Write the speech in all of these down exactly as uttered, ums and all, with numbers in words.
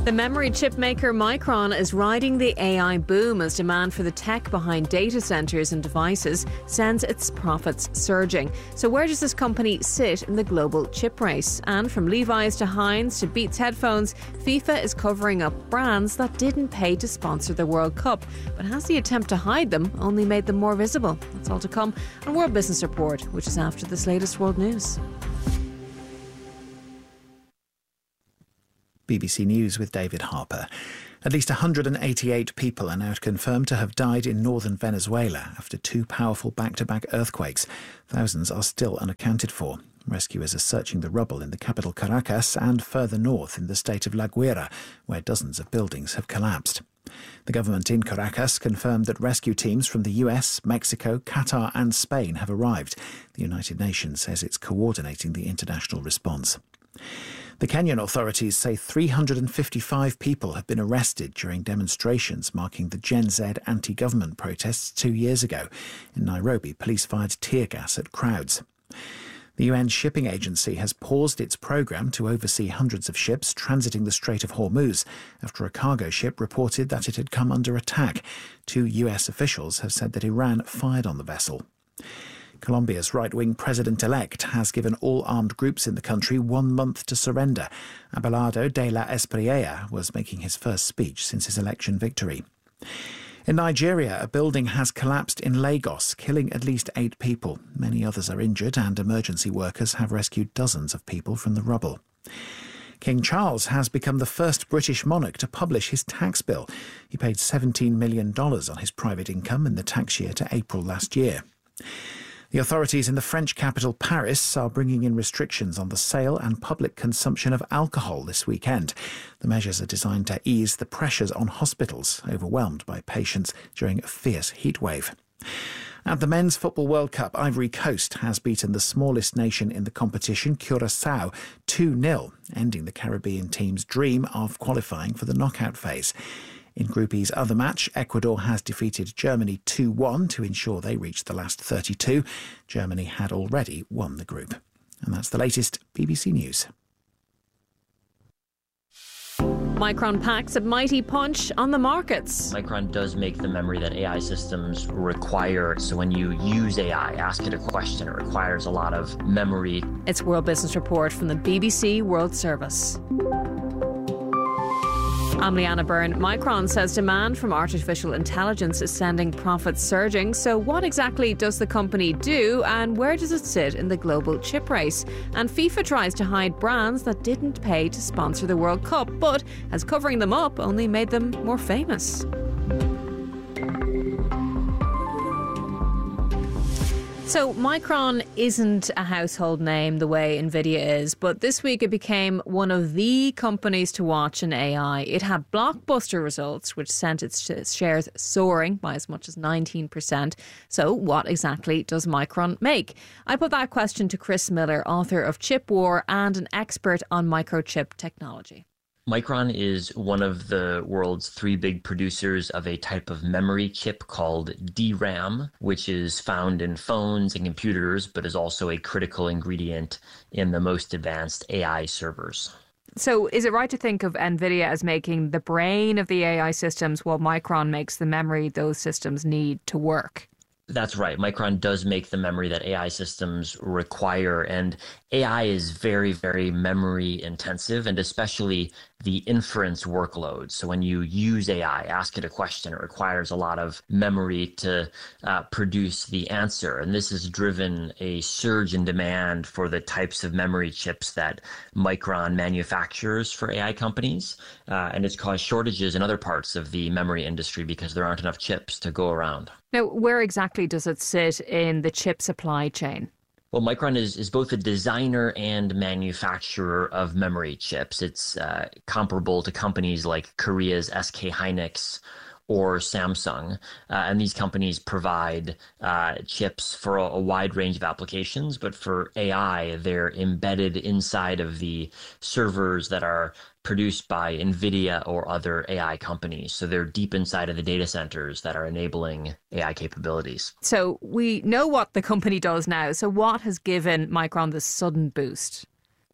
The memory chip maker Micron is riding the A I boom as demand for the tech behind data centres and devices sends its profits surging. So where does this company sit in the global chip race? And from Levi's to Heinz to Beats headphones, FIFA is covering up brands that didn't pay to sponsor the World Cup. But has the attempt to hide them only made them more visible? That's all to come on World Business Report, which is after this latest world news. B B C News with David Harper. At least one hundred eighty-eight people are now confirmed to have died in northern Venezuela after two powerful back-to-back earthquakes. Thousands are still unaccounted for. Rescuers are searching the rubble in the capital Caracas and further north in the state of La Guaira, where dozens of buildings have collapsed. The government in Caracas confirmed that rescue teams from the U S, Mexico, Qatar and Spain have arrived. The United Nations says it's coordinating the international response. The Kenyan authorities say three hundred fifty-five people have been arrested during demonstrations marking the Gen Z anti-government protests two years ago. In Nairobi, police fired tear gas at crowds. The U N Shipping Agency has paused its programme to oversee hundreds of ships transiting the Strait of Hormuz after a cargo ship reported that it had come under attack. Two U S officials have said that Iran fired on the vessel. Colombia's right-wing president-elect has given all armed groups in the country one month to surrender. Abelardo de la Espriella was making his first speech since his election victory. In Nigeria, a building has collapsed in Lagos, killing at least eight people. Many others are injured and emergency workers have rescued dozens of people from the rubble. King Charles has become the first British monarch to publish his tax bill. He paid seventeen million dollars on his private income in the tax year to April last year. The authorities in the French capital Paris are bringing in restrictions on the sale and public consumption of alcohol this weekend. The measures are designed to ease the pressures on hospitals overwhelmed by patients during a fierce heatwave. At the Men's Football World Cup, Ivory Coast has beaten the smallest nation in the competition, Curaçao, two nil, ending the Caribbean team's dream of qualifying for the knockout phase. In Group E's other match, Ecuador has defeated Germany two one to ensure they reached the last thirty-two. Germany had already won the group. And that's the latest B B C News. Micron packs a mighty punch on the markets. Micron does make the memory that A I systems require. So when you use A I, ask it a question, it requires a lot of memory. It's World Business Report from the B B C World Service. I'm Leanna Byrne. Micron says demand from artificial intelligence is sending profits surging. So what exactly does the company do and where does it sit in the global chip race? And FIFA tries to hide brands that didn't pay to sponsor the World Cup, but has covering them up only made them more famous? So Micron isn't a household name the way Nvidia is, but this week it became one of the companies to watch in A I. It had blockbuster results, which sent its shares soaring by as much as nineteen percent. So what exactly does Micron make? I put that question to Chris Miller, author of Chip War and an expert on microchip technology. Micron is one of the world's three big producers of a type of memory chip called D RAM, which is found in phones and computers, but is also a critical ingredient in the most advanced A I servers. So is it right to think of Nvidia as making the brain of the A I systems while Micron makes the memory those systems need to work? That's right. Micron does make the memory that A I systems require. And A I is very, very memory intensive, and especially the inference workloads. So when you use A I, ask it a question, it requires a lot of memory to uh, produce the answer. And this has driven a surge in demand for the types of memory chips that Micron manufactures for A I companies. Uh, and it's caused shortages in other parts of the memory industry because there aren't enough chips to go around. Now, where exactly does it sit in the chip supply chain? Well, Micron is, is both a designer and manufacturer of memory chips. It's uh, comparable to companies like Korea's S K Hynix or Samsung. Uh, and these companies provide uh, chips for a, a wide range of applications. But for A I, they're embedded inside of the servers that are produced by Nvidia or other A I companies. So they're deep inside of the data centers that are enabling A I capabilities. So we know what the company does now. So what has given Micron this sudden boost?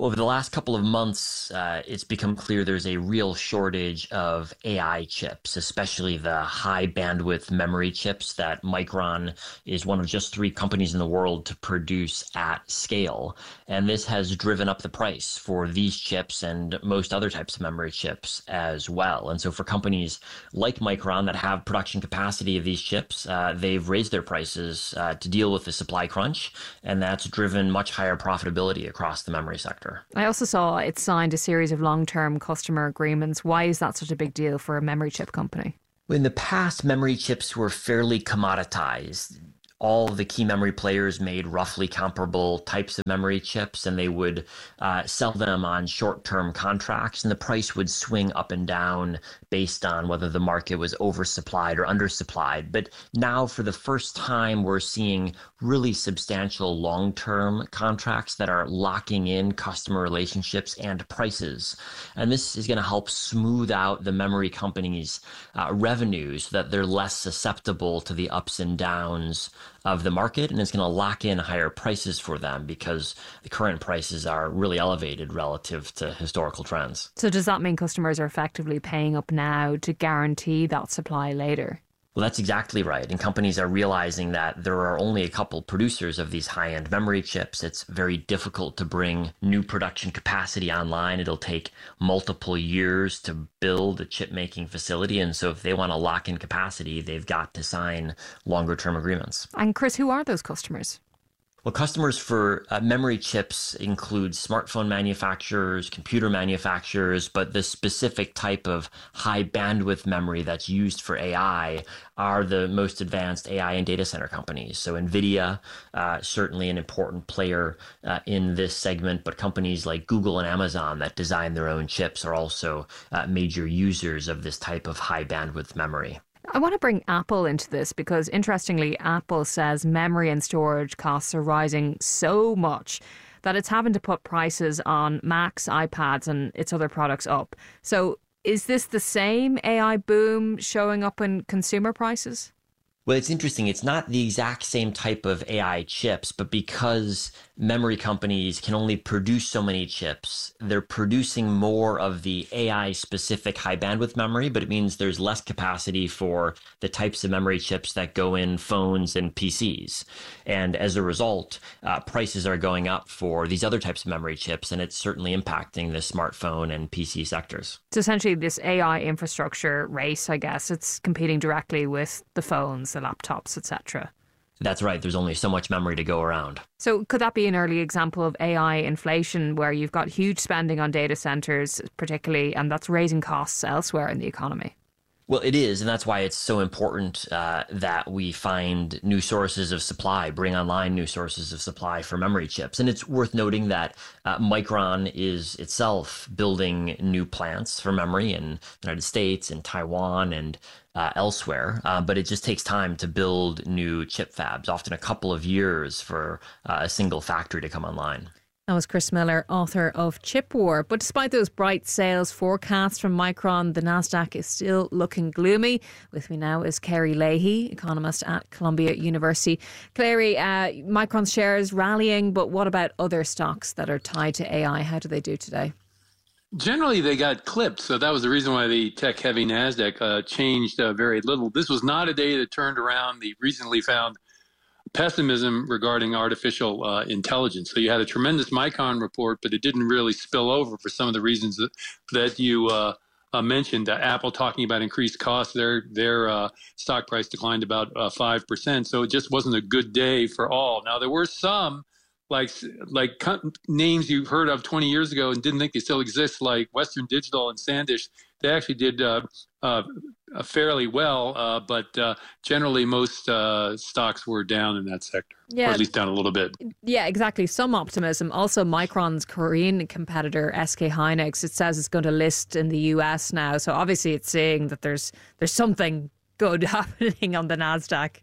Well, over the last couple of months, uh, it's become clear there's a real shortage of A I chips, especially the high bandwidth memory chips that Micron is one of just three companies in the world to produce at scale. And this has driven up the price for these chips and most other types of memory chips as well. And so for companies like Micron that have production capacity of these chips, uh, they've raised their prices uh, to deal with the supply crunch, and that's driven much higher profitability across the memory sector. I also saw it signed a series of long-term customer agreements. Why is that such a big deal for a memory chip company? In the past, memory chips were fairly commoditized. All the key memory players made roughly comparable types of memory chips, and they would uh, sell them on short-term contracts, and the price would swing up and down based on whether the market was oversupplied or undersupplied. But now, for the first time, we're seeing really substantial long-term contracts that are locking in customer relationships and prices. And this is going to help smooth out the memory companies' uh, revenues so that they're less susceptible to the ups and downs of the market, and it's going to lock in higher prices for them because the current prices are really elevated relative to historical trends. So does that mean customers are effectively paying up now to guarantee that supply later? Well, that's exactly right. And companies are realizing that there are only a couple producers of these high-end memory chips. It's very difficult to bring new production capacity online. It'll take multiple years to build a chip-making facility. And so if they want to lock in capacity, they've got to sign longer-term agreements. And Chris, who are those customers? Well, customers for uh, memory chips include smartphone manufacturers, computer manufacturers, but the specific type of high bandwidth memory that's used for A I are the most advanced A I and data center companies. So NVIDIA, uh, certainly an important player uh, in this segment, but companies like Google and Amazon that design their own chips are also uh, major users of this type of high bandwidth memory. I want to bring Apple into this because, interestingly, Apple says memory and storage costs are rising so much that it's having to put prices on Macs, iPads and its other products up. So is this the same A I boom showing up in consumer prices? Well, it's interesting. It's not the exact same type of A I chips, but because memory companies can only produce so many chips, they're producing more of the A I-specific high bandwidth memory, but it means there's less capacity for the types of memory chips that go in phones and P Cs. And as a result, uh, prices are going up for these other types of memory chips, and it's certainly impacting the smartphone and P C sectors. So essentially this A I infrastructure race, I guess, it's competing directly with the phones, the laptops, et cetera. That's right. There's only so much memory to go around. So could that be an early example of A I inflation where you've got huge spending on data centers particularly, and that's raising costs elsewhere in the economy? Well, it is, and that's why it's so important uh, that we find new sources of supply, bring online new sources of supply for memory chips. And it's worth noting that uh, Micron is itself building new plants for memory in the United States and Taiwan and uh, elsewhere, uh, but it just takes time to build new chip fabs, often a couple of years for uh, a single factory to come online. That was Chris Miller, author of Chip War. But despite those bright sales forecasts from Micron, the Nasdaq is still looking gloomy. With me now is Kerry Leahy, economist at Columbia University. Kerry, uh, Micron's shares rallying, but what about other stocks that are tied to A I? How do they do today? Generally, they got clipped, so that was the reason why the tech-heavy Nasdaq uh, changed uh, very little. This was not a day that turned around the recently found pessimism regarding artificial uh, intelligence. So you had a tremendous Micron report, but it didn't really spill over for some of the reasons that, that you uh, uh, mentioned. Uh, Apple talking about increased costs, their their uh, stock price declined about uh, five percent. So it just wasn't a good day for all. Now, there were some like like names you heard of twenty years ago and didn't think they still exist, like Western Digital and Sandisk. They actually did uh, uh, fairly well, uh, but uh, generally most uh, stocks were down in that sector, yeah. or at least down a little bit. Yeah, exactly. Some optimism. Also, Micron's Korean competitor, S K Hynix, it says it's going to list in the U S now. So obviously it's saying that there's there's something good happening on the Nasdaq.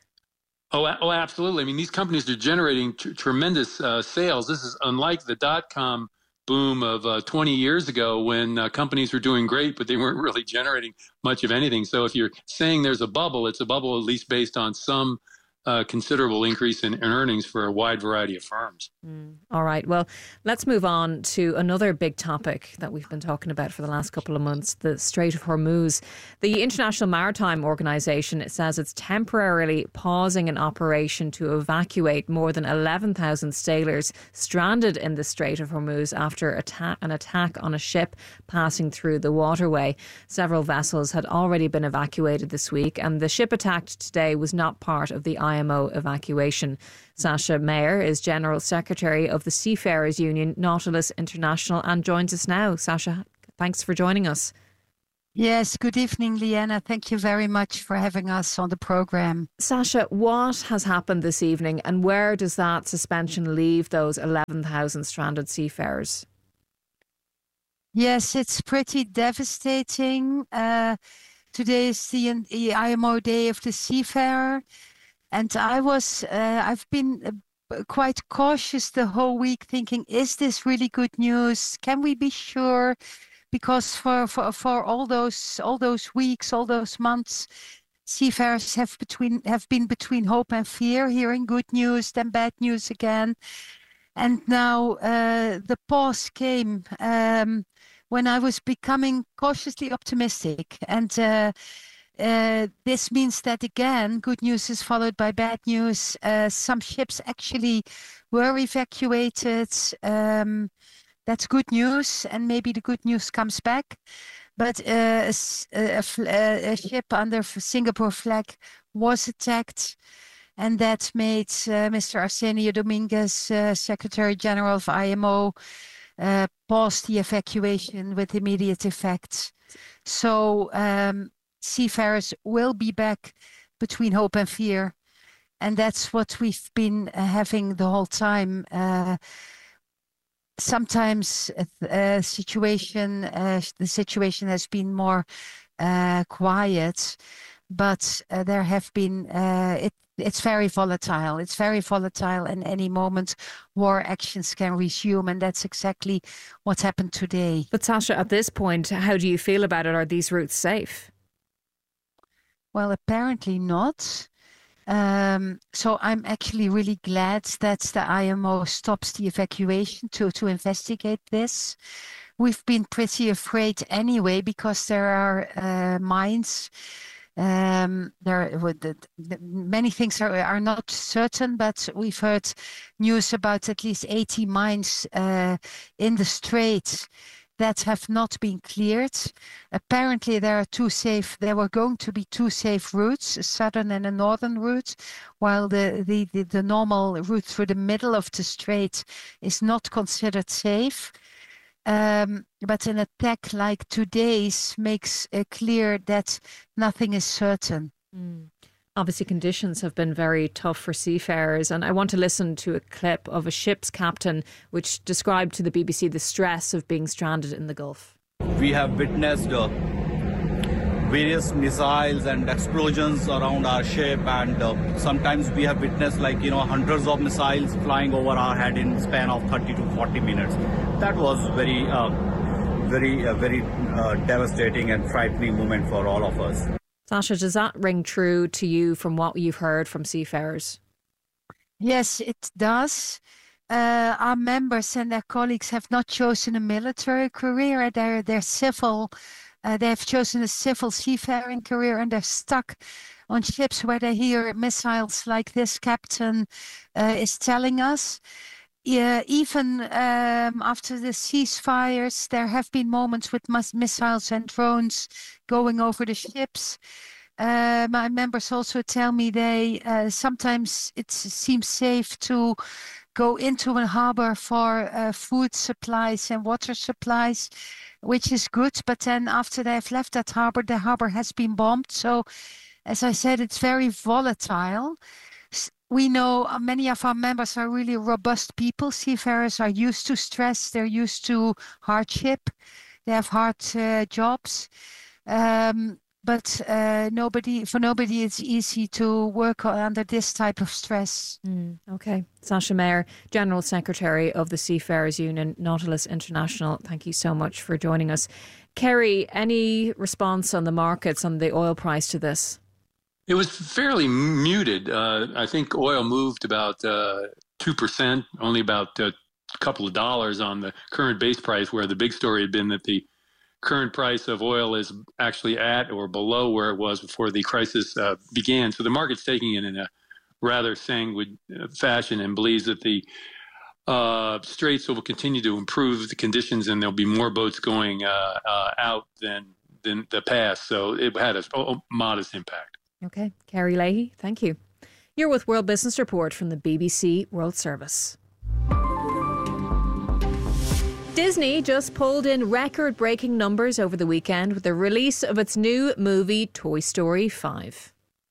Oh, oh, absolutely. I mean, these companies are generating t- tremendous uh, sales. This is unlike the dot-com boom of uh, twenty years ago when uh, companies were doing great, but they weren't really generating much of anything. So if you're saying there's a bubble, it's a bubble at least based on some uh, considerable increase in, in earnings for a wide variety of firms. Mm. All right. Well, let's move on to another big topic that we've been talking about for the last couple of months, the Strait of Hormuz. The International Maritime Organization, it says it's temporarily pausing an operation to evacuate more than eleven thousand sailors stranded in the Strait of Hormuz after atta- an attack on a ship passing through the waterway. Several vessels had already been evacuated this week, and the ship attacked today was not part of the I M O evacuation. Sasha Mayer is General Secretary of the Seafarers Union, Nautilus International, and joins us now. Sasha, thanks for joining us. Yes, good evening, Leanna. Thank you very much for having us on the programme. Sasha, what has happened this evening, and where does that suspension leave those eleven thousand stranded seafarers? Yes, it's pretty devastating. Uh, today is the, the I M O Day of the Seafarer. And I was, uh, I've been uh, quite cautious the whole week, thinking, is this really good news? Can we be sure? Because for, for, for all those all those weeks, all those months, seafarers have between have been between hope and fear, hearing good news, then bad news again. And now uh, the pause came um, when I was becoming cautiously optimistic. And uh, Uh, this means that, again, good news is followed by bad news. Uh, some ships actually were evacuated. Um, that's good news, and maybe the good news comes back. But uh, a, a, a ship under Singapore flag was attacked, and that made uh, Mister Arsenio Dominguez, uh, Secretary General of I M O, uh, pause the evacuation with immediate effect. So um, seafarers will be back between hope and fear. And that's what we've been uh, having the whole time. Uh, sometimes uh, situation, uh, the situation has been more uh, quiet, but uh, there have been, uh, it, it's very volatile. It's very volatile, and any moment war actions can resume, and that's exactly what happened today. But Sasha, at this point, how do you feel about it? Are these routes safe? Well, apparently not. Um, so I'm actually really glad that the I M O stops the evacuation to, to investigate this. We've been pretty afraid anyway, because there are uh, mines. Um, there, the, the, many things are, are not certain, but we've heard news about at least eighty mines uh, in the strait that have not been cleared. Apparently there are two safe, there were going to be two safe routes, a southern and a northern route, while the, the, the, the normal route through the middle of the strait is not considered safe. Um, but an attack like today's makes it clear that nothing is certain. Mm. Obviously, conditions have been very tough for seafarers, and I want to listen to a clip of a ship's captain which described to the B B C the stress of being stranded in the Gulf. We have witnessed uh, various missiles and explosions around our ship, and uh, sometimes we have witnessed, like, you know, hundreds of missiles flying over our head in span of thirty to forty minutes. That was very, uh, very, uh, very uh, devastating and frightening moment for all of us. Sasha, does that ring true to you from what you've heard from seafarers? Yes, it does. Uh, our members and their colleagues have not chosen a military career. They're, they're civil. Uh, they have chosen a civil seafaring career, and they're stuck on ships where they hear missiles like this captain uh, is telling us. Yeah, even um, after the ceasefires, there have been moments with mus- missiles and drones going over the ships. Uh, my members also tell me they uh, sometimes it seems safe to go into a harbor for uh, food supplies and water supplies, which is good. But then after they have left that harbor, the harbor has been bombed. So, as I said, it's very volatile. We know many of our members are really robust people. Seafarers are used to stress. They're used to hardship. They have hard uh, jobs. Um, but uh, nobody, for nobody, it's easy to work under this type of stress. Mm, okay. Sasha Mayer, General Secretary of the Seafarers Union, Nautilus International, thank you so much for joining us. Kerry, any response on the markets, on the oil price to this? It was fairly muted. Uh, I think oil moved about uh, two percent, only about a couple of dollars on the current base price, where the big story had been that the current price of oil is actually at or below where it was before the crisis uh, began. So the market's taking it in a rather sanguine fashion and believes that the uh, Straits will continue to improve the conditions and there'll be more boats going uh, uh, out than, than the past. So it had a, a modest impact. Okay. Kerry Leahy, thank you. You're with World Business Report from the B B C World Service. Disney just pulled in record-breaking numbers over the weekend with the release of its new movie, Toy Story five.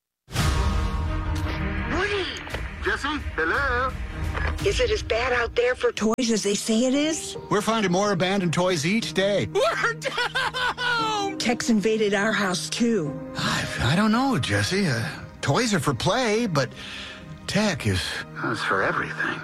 Woody! Jesse, hello? Is it as bad out there for toys as they say it is? We're finding more abandoned toys each day. We're down! Tech's invaded our house, too. I, I don't know, Jesse. Uh, toys are for play, but tech is... It's for everything.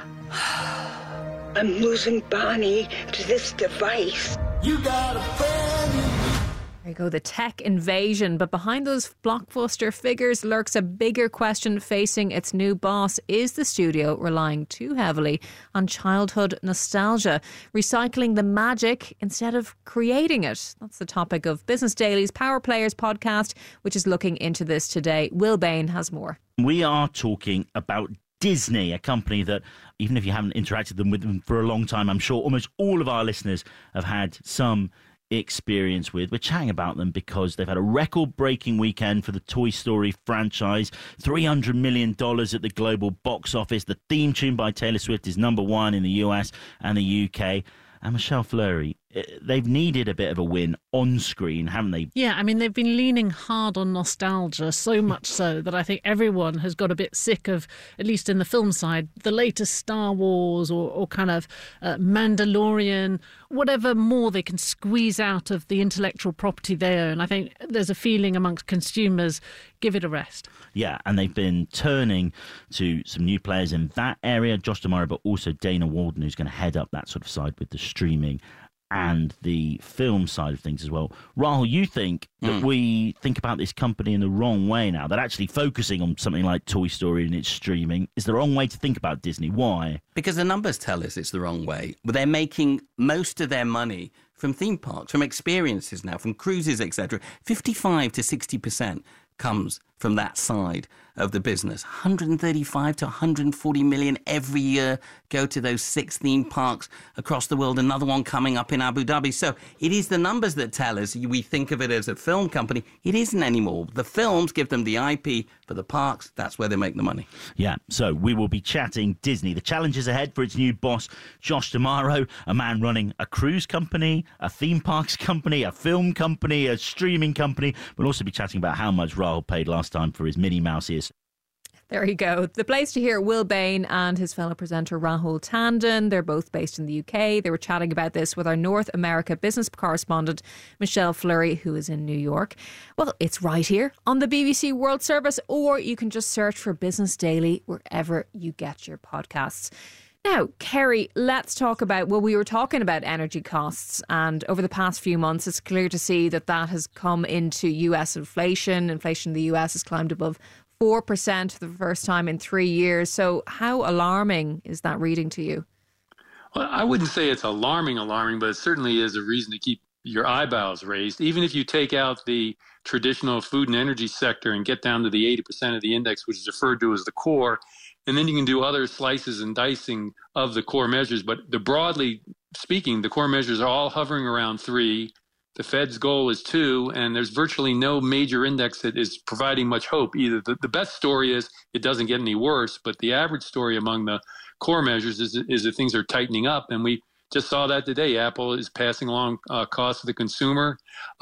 I'm losing Bonnie to this device. You got a friend. There you go, the tech invasion. But behind those blockbuster figures lurks a bigger question facing its new boss. Is the studio relying too heavily on childhood nostalgia, recycling the magic instead of creating it? That's the topic of Business Daily's Power Players podcast, which is looking into this today. Will Bain has more. We are talking about Disney, a company that, even if you haven't interacted them with them for a long time, I'm sure almost all of our listeners have had some experience with. We're chatting about them because they've had a record-breaking weekend for the Toy Story franchise, three hundred million dollars at the global box office. The theme tune by Taylor Swift is number one in the U S and the U K. And Michelle Fleury, they've needed a bit of a win on screen, haven't they? Yeah, I mean, they've been leaning hard on nostalgia, so much so that I think everyone has got a bit sick of, at least in the film side, the latest Star Wars or, or kind of uh, Mandalorian, whatever more they can squeeze out of the intellectual property there. And I think there's a feeling amongst consumers, give it a rest. Yeah, and they've been turning to some new players in that area, Josh D'Amaro, but also Dana Walden, who's going to head up that sort of side with the streaming and the film side of things as well. Rahul, you think that mm. we think about this company in the wrong way now, that actually focusing on something like Toy Story and its streaming is the wrong way to think about Disney. Why? Because the numbers tell us it's the wrong way. But they're making most of their money from theme parks, from experiences now, from cruises, et cetera. fifty-five to sixty percent comes from that side of the business. one hundred thirty-five to one hundred forty million every year go to those six theme parks across the world. Another one coming up in Abu Dhabi. So it is the numbers that tell us. We think of it as a film company. It isn't anymore. The films give them the I P for the parks. That's where they make the money. Yeah, so we will be chatting Disney. The challenges ahead for its new boss, Josh D'Amaro, a man running a cruise company, a theme parks company, a film company, a streaming company. We'll also be chatting about how much Rahul paid last time for his Minnie Mouse ears. There you go. The place to hear Will Bain and his fellow presenter Rahul Tandon. They're both based in the U K. They were chatting about this with our North America business correspondent, Michelle Fleury, who is in New York. Well, it's right here on the B B C World Service, or you can just search for Business Daily wherever you get your podcasts. Now, Kerry, let's talk about, well, we were talking about energy costs, and over the past few months, it's clear to see that that has come into U S inflation. Inflation in the U S has climbed above four percent for the first time in three years. So how alarming is that reading to you? Well, I wouldn't say it's alarming, alarming, but it certainly is a reason to keep your eyebrows raised. Even if you take out the traditional food and energy sector and get down to the eighty percent of the index, which is referred to as the core, and then you can do other slices and dicing of the core measures. But the broadly speaking, the core measures are all hovering around three. The Fed's goal is two, and there's virtually no major index that is providing much hope either. The, the best story is it doesn't get any worse, but the average story among the core measures is, is that things are tightening up, and we just saw that today. Apple is passing along uh, costs to the consumer.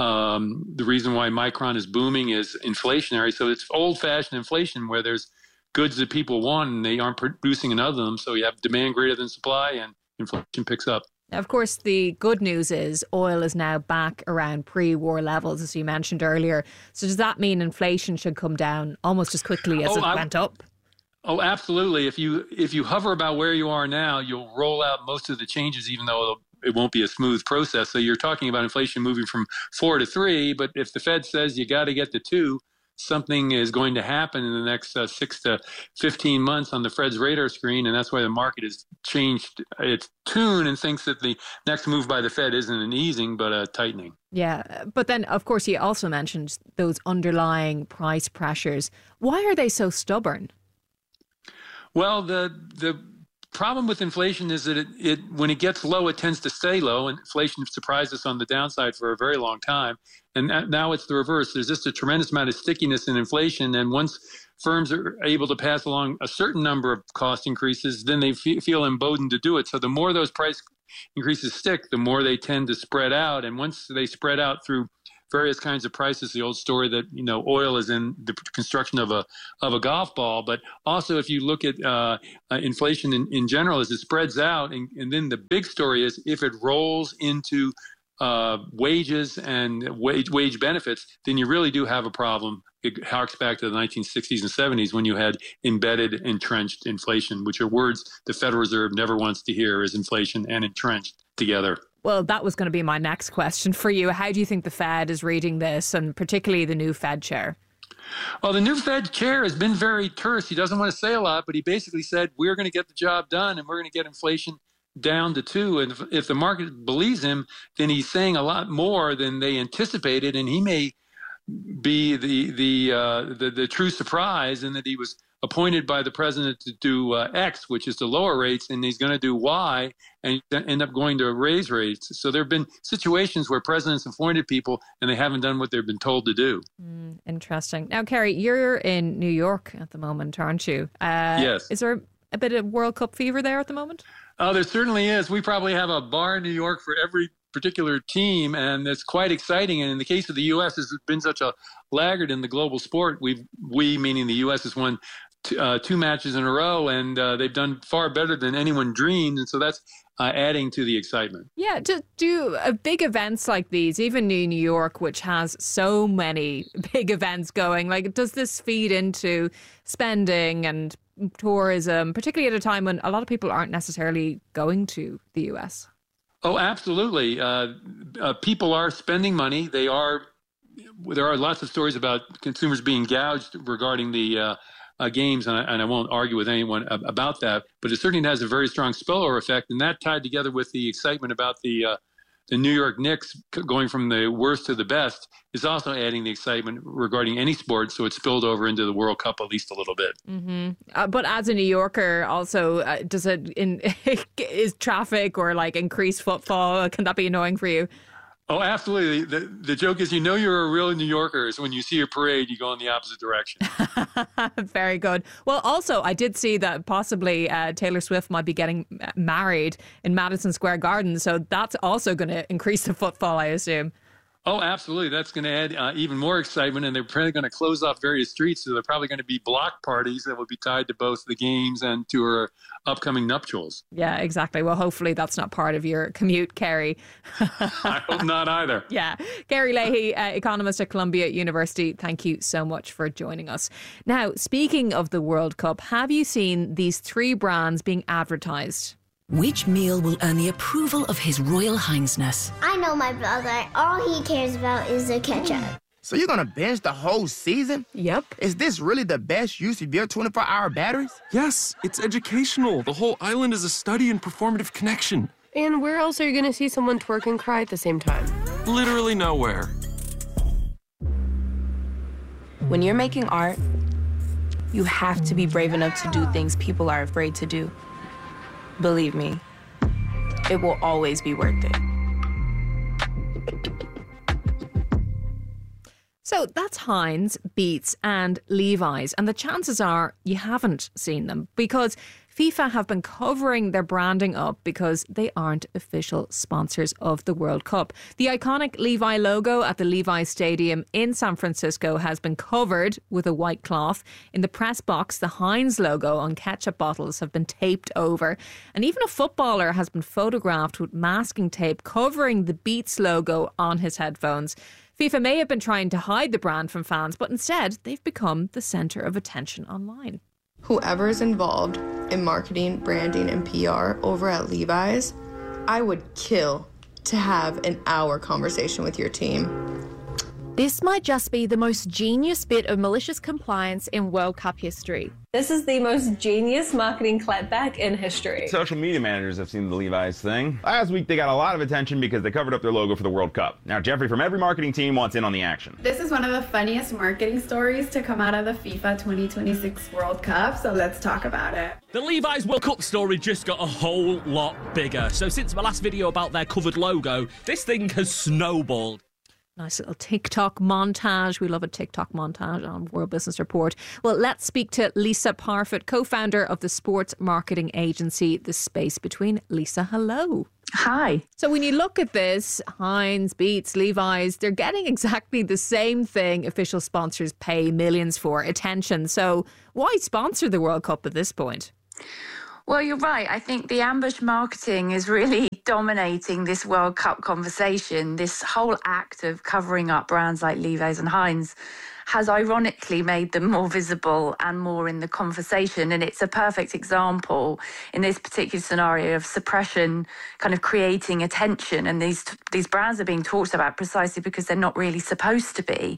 Um, the reason why Micron is booming is inflationary. So it's old-fashioned inflation where there's goods that people want and they aren't producing enough of them, so you have demand greater than supply, and inflation picks up. Now, of course, the good news is oil is now back around pre-war levels, as you mentioned earlier. So does that mean inflation should come down almost as quickly as oh, it I, went up? Oh, absolutely. If you if you hover about where you are now, you'll roll out most of the changes, even though it won't be a smooth process. So you're talking about inflation moving from four to three, but if the Fed says you got to get to two, something is going to happen in the next uh, six to fifteen months on the Fed's radar screen, and that's why the market has changed its tune and thinks that the next move by the Fed isn't an easing but a tightening. Yeah, but then, of course, you also mentioned those underlying price pressures. Why are they so stubborn? Well, the the problem with inflation is that it, it when it gets low, it tends to stay low, and inflation surprised us on the downside for a very long time. And now it's the reverse. There's just a tremendous amount of stickiness in inflation, and once firms are able to pass along a certain number of cost increases, then they f- feel emboldened to do it. So the more those price increases stick, the more they tend to spread out. And once they spread out through various kinds of prices, the old story that, you know, oil is in the construction of a of a golf ball. But also, if you look at uh, uh, inflation in, in general, as it spreads out, and, and then the big story is if it rolls into uh, wages and wage wage benefits, then you really do have a problem. It harks back to the nineteen sixties and seventies when you had embedded, entrenched inflation, which are words the Federal Reserve never wants to hear, is inflation and entrenched together. Well, that was going to be my next question for you. How do you think the Fed is reading this, and particularly the new Fed chair? Well, the new Fed chair has been very terse. He doesn't want to say a lot, but he basically said, we're going to get the job done and we're going to get inflation down to two. And if, if the market believes him, then he's saying a lot more than they anticipated. And he may be the the uh, the, the true surprise in that he was appointed by the president to do uh, X, which is to lower rates, and he's going to do Y and end up going to raise rates. So there have been situations where presidents appointed people and they haven't done what they've been told to do. Mm, interesting. Now, Kerry, you're in New York at the moment, aren't you? Uh, yes. Is there a bit of World Cup fever there at the moment? Oh, there certainly is. We probably have a bar in New York for every particular team, and it's quite exciting. And in the case of the U S, it's been such a laggard in the global sport. We've, we, meaning the U S, has won t- uh, two matches in a row, and uh, they've done far better than anyone dreamed. And so that's uh, adding to the excitement. Yeah, to do uh, big events like these, even in New York, which has so many big events going, like, does this feed into spending and tourism, particularly at a time when a lot of people aren't necessarily going to the U S? Oh, absolutely. Uh, uh, people are spending money. They are. There are lots of stories about consumers being gouged regarding the uh, uh, games, and I, and I won't argue with anyone about that. But it certainly has a very strong spillover effect, and that tied together with the excitement about the uh, the New York Knicks going from the worst to the best is also adding the excitement regarding any sport. So it spilled over into the World Cup at least a little bit. Mm-hmm. Uh, but as a New Yorker, also, uh, does it in is traffic or like increased footfall? Can that be annoying for you? Oh, absolutely. The the joke is, you know, you're a real New Yorker is when you see a parade, you go in the opposite direction. Very good. Well, also, I did see that possibly uh, Taylor Swift might be getting married in Madison Square Garden. So that's also going to increase the footfall, I assume. Oh, absolutely. That's going to add uh, even more excitement. And they're probably going to close off various streets. So they're probably going to be block parties that will be tied to both the games and to her upcoming nuptials. Yeah, exactly. Well, hopefully that's not part of your commute, Kerry. I hope not either. Yeah. Kerry Leahy, uh, economist at Columbia University, thank you so much for joining us. Now, speaking of the World Cup, have you seen these three brands being advertised? Which meal will earn the approval of His Royal Highnessness? I know my brother. All he cares about is the ketchup. So you're going to binge the whole season? Yep. Is this really the best use of your twenty-four hour batteries? Yes, it's educational. The whole island is a study in performative connection. And where else are you going to see someone twerk and cry at the same time? Literally nowhere. When you're making art, you have to be brave enough to do things people are afraid to do. Believe me, it will always be worth it. So that's Heinz, Beats and Levi's. And the chances are you haven't seen them because FIFA have been covering their branding up because they aren't official sponsors of the World Cup. The iconic Levi logo at the Levi Stadium in San Francisco has been covered with a white cloth. In the press box, the Heinz logo on ketchup bottles have been taped over. And even a footballer has been photographed with masking tape covering the Beats logo on his headphones. FIFA may have been trying to hide the brand from fans, but instead they've become the centre of attention online. Whoever's involved in marketing, branding, and P R over at Levi's, I would kill to have an hour conversation with your team. This might just be the most genius bit of malicious compliance in World Cup history. This is the most genius marketing clapback in history. Social media managers have seen the Levi's thing. Last week, they got a lot of attention because they covered up their logo for the World Cup. Now, Jeffrey from every marketing team wants in on the action. This is one of the funniest marketing stories to come out of the FIFA twenty twenty-six World Cup, so let's talk about it. The Levi's World Cup story just got a whole lot bigger. So since my last video about their covered logo, this thing has snowballed. Nice little TikTok montage. We love a TikTok montage on World Business Report. Well, let's speak to Lisa Parfitt, co-founder of the sports marketing agency The Space Between. Lisa, hello. Hi. So when you look at this, Heinz, Beats, Levi's, they're getting exactly the same thing official sponsors pay millions for, attention. So why sponsor the World Cup at this point? Well, you're right. I think the ambush marketing is really dominating this World Cup conversation. This whole act of covering up brands like Levi's and Heinz has ironically made them more visible and more in the conversation. And it's a perfect example in this particular scenario of suppression kind of creating attention. And these these brands are being talked about precisely because they're not really supposed to be.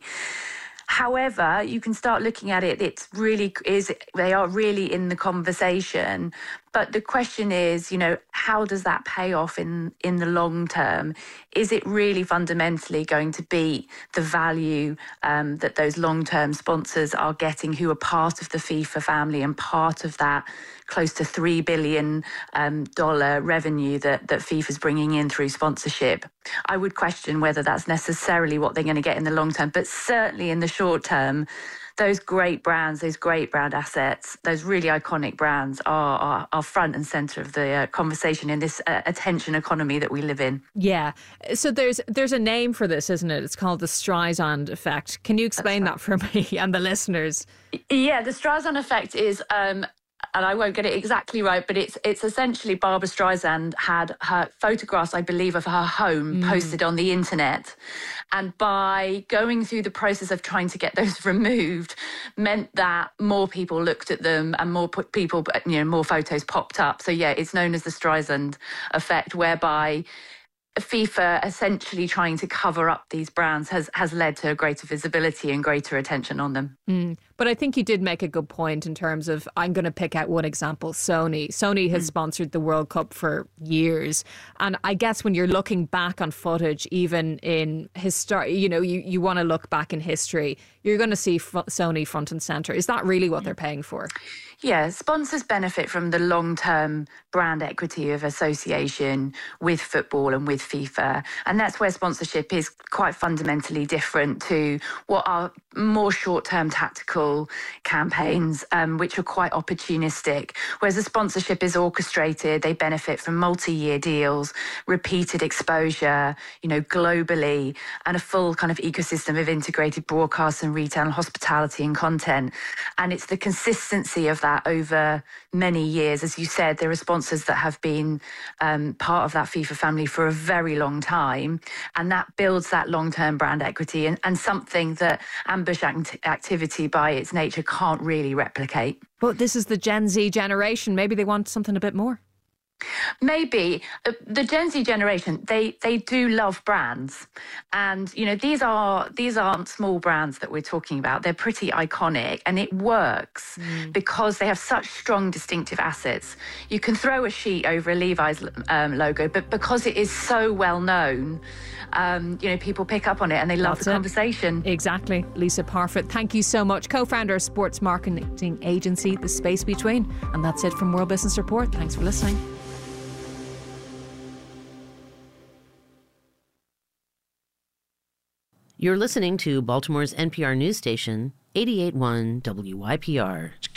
However, you can start looking at it, it's really is, they are really in the conversation. But the question is, you know, how does that pay off in, in the long term? Is it really fundamentally going to be the value um, that those long-term sponsors are getting who are part of the FIFA family and part of that close to three billion dollars um, revenue that, that FIFA's bringing in through sponsorship? I would question whether that's necessarily what they're going to get in the long term, but certainly in the short term, those great brands, those great brand assets, those really iconic brands are are, are front and centre of the uh, conversation in this uh, attention economy that we live in. Yeah. So there's there's a name for this, isn't it? It's called the Streisand effect. Can you explain right. that for me and the listeners? Yeah, the Streisand effect is... Um, and I won't get it exactly right, but it's it's essentially Barbra Streisand had her photographs, I believe, of her home mm. posted on the internet. And by going through the process of trying to get those removed meant that more people looked at them and more people, you know, more photos popped up. So, yeah, it's known as the Streisand effect, whereby FIFA essentially trying to cover up these brands has, has led to greater visibility and greater attention on them. Mm. But I think you did make a good point in terms of, I'm going to pick out one example, Sony. Sony has mm. sponsored the World Cup for years. And I guess when you're looking back on footage, even in history, you know, you, you want to look back in history, you're going to see f- Sony front and centre. Is that really what they're paying for? Yeah, sponsors benefit from the long-term brand equity of association with football and with FIFA. And that's where sponsorship is quite fundamentally different to what are more short-term tactical campaigns, um, which are quite opportunistic. Whereas the sponsorship is orchestrated, they benefit from multi-year deals, repeated exposure, you know, globally, and a full kind of ecosystem of integrated broadcast and retail and hospitality and content. And it's the consistency of that over many years. As you said, there are sponsors that have been um, part of that FIFA family for a very long time, and that builds that long-term brand equity and, and something that ambush act- activity by its nature can't really replicate. But this is the Gen Z generation. Maybe they want something a bit more. Maybe. The Gen Z generation, they they do love brands. And, you know, these are these aren't small brands that we're talking about. They're pretty iconic, and it works mm. because they have such strong distinctive assets. You can throw a sheet over a Levi's um, logo, but because it is so well known, um, you know, people pick up on it and they love That's the it. conversation. Exactly. Lisa Parfitt, thank you so much. Co-founder of sports marketing agency The Space Between. And that's it from World Business Report. Thanks for listening. You're listening to Baltimore's N P R news station, eighty-eight point one W Y P R.